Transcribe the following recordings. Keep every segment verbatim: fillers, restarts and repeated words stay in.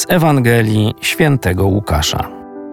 Z Ewangelii Świętego Łukasza.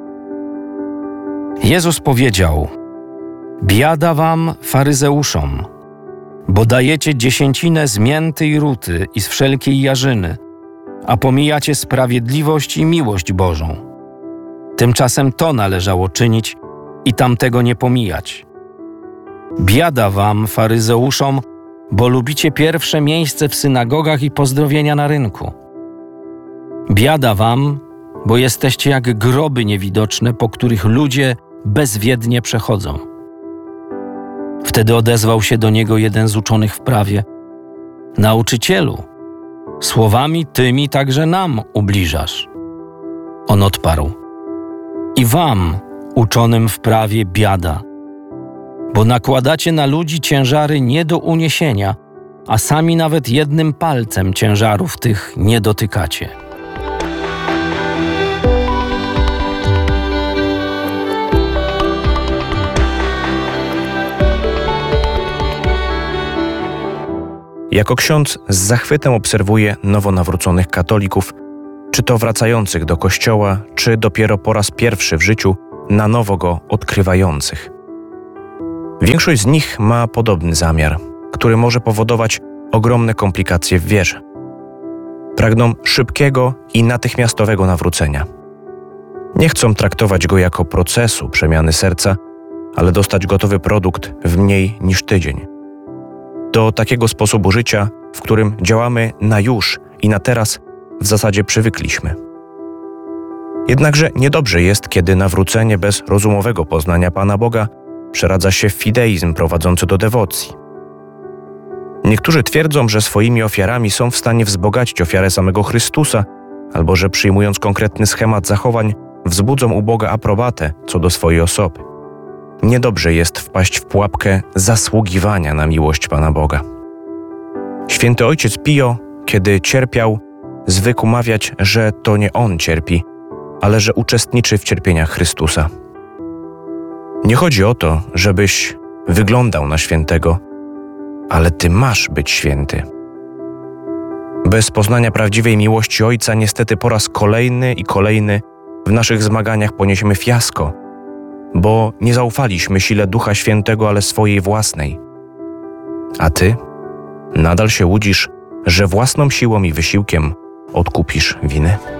Jezus powiedział: biada wam, faryzeuszom, bo dajecie dziesięcinę z mięty i ruty i z wszelkiej jarzyny, a pomijacie sprawiedliwość i miłość Bożą. Tymczasem to należało czynić i tamtego nie pomijać. Biada wam, faryzeuszom, bo lubicie pierwsze miejsce w synagogach i pozdrowienia na rynku. Biada wam, bo jesteście jak groby niewidoczne, po których ludzie bezwiednie przechodzą. Wtedy odezwał się do niego jeden z uczonych w prawie: Nauczycielu, słowami tymi także nam ubliżasz. On odparł: i wam, uczonym w prawie, biada, bo nakładacie na ludzi ciężary nie do uniesienia, a sami nawet jednym palcem ciężarów tych nie dotykacie. Jako ksiądz z zachwytem obserwuję nowonawróconych katolików, czy to wracających do kościoła, czy dopiero po raz pierwszy w życiu na nowo go odkrywających. Większość z nich ma podobny zamiar, który może powodować ogromne komplikacje w wierze. Pragną szybkiego i natychmiastowego nawrócenia. Nie chcą traktować go jako procesu przemiany serca, ale dostać gotowy produkt w mniej niż tydzień. Do takiego sposobu życia, w którym działamy na już i na teraz, w zasadzie przywykliśmy. Jednakże niedobrze jest, kiedy nawrócenie bez rozumowego poznania Pana Boga przeradza się w fideizm prowadzący do dewocji. Niektórzy twierdzą, że swoimi ofiarami są w stanie wzbogacić ofiarę samego Chrystusa, albo że przyjmując konkretny schemat zachowań wzbudzą u Boga aprobatę co do swojej osoby. Niedobrze jest wpaść w pułapkę zasługiwania na miłość Pana Boga. Święty Ojciec Pio, kiedy cierpiał, zwykł mawiać, że to nie on cierpi, ale że uczestniczy w cierpieniach Chrystusa. Nie chodzi o to, żebyś wyglądał na świętego, ale ty masz być święty. Bez poznania prawdziwej miłości Ojca niestety po raz kolejny i kolejny w naszych zmaganiach poniesiemy fiasko, bo nie zaufaliśmy sile Ducha Świętego, ale swojej własnej. A ty nadal się łudzisz, że własną siłą i wysiłkiem odkupisz winy?